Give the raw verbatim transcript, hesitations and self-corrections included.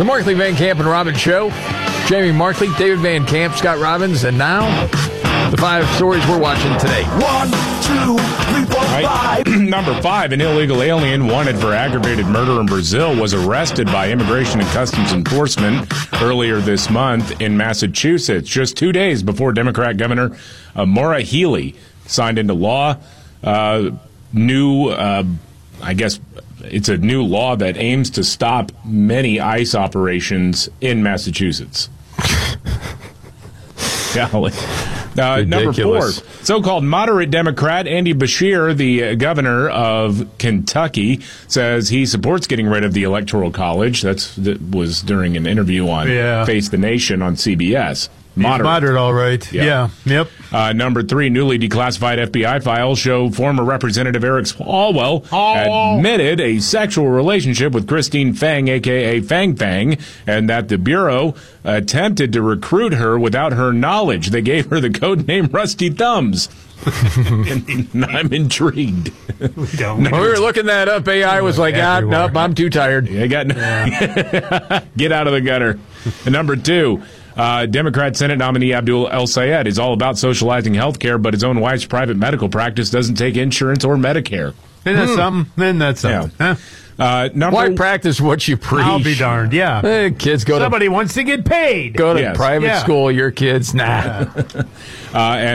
The Markley, Van Camp, and Robbins Show. Jamie Markley, David Van Camp, Scott Robbins, and now the five stories we're watching today. One, two, three, four, right. five. Number five, an illegal alien wanted for aggravated murder in Brazil was arrested by Immigration and Customs Enforcement earlier this month in Massachusetts, just two days before Democrat Governor uh, Maura Healey signed into law uh, new, uh, I guess, it's a new law that aims to stop many ICE operations in Massachusetts. Golly. Uh, number four, so-called moderate Democrat Andy Beshear, the uh, governor of Kentucky, says he supports getting rid of the Electoral College. That's, that was during an interview on yeah. Face the Nation on C B S. Moderate. Moderate, all right. Yeah. yeah. Yep. Uh, number three, newly declassified F B I files show former Representative Eric Swalwell oh. admitted a sexual relationship with Christine Fang, a k a. Fang Fang, and that the Bureau attempted to recruit her without her knowledge. They gave her the code name Rusty Thumbs. And I'm intrigued. We don't. When we were looking that up, A I was like, ah, nope, I'm too tired. I got yeah. Get out of the gutter. And number two, Uh, Democrat Senate nominee Abdul El Sayed is all about socializing health care, but his own wife's private medical practice doesn't take insurance or Medicare. Isn't that hmm. something? Then that's something. Yeah. Huh? Uh, number Why practice what you preach? I'll be darned, yeah. Hey, kids go Somebody to, wants to get paid. Go to yes. private yeah. school, your kids, nah. Yeah. uh, and